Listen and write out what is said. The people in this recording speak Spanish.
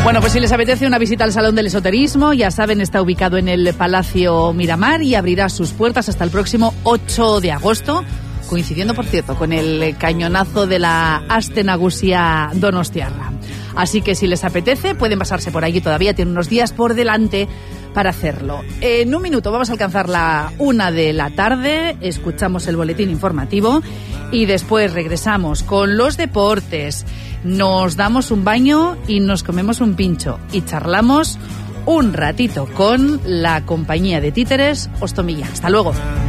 Bueno, pues si les apetece una visita al Salón del Esoterismo, ya saben, está ubicado en el Palacio Miramar y abrirá sus puertas hasta el próximo 8 de agosto, coincidiendo, por cierto, con el cañonazo de la Aste Nagusia Donostiarra. Así que si les apetece, pueden pasarse por allí todavía, tienen unos días por delante para hacerlo. En un minuto vamos a alcanzar la 1 de la tarde, escuchamos el boletín informativo y después regresamos con los deportes. Nos damos un baño y nos comemos un pincho y charlamos un ratito con la compañía de títeres Ostomilla. Hasta luego.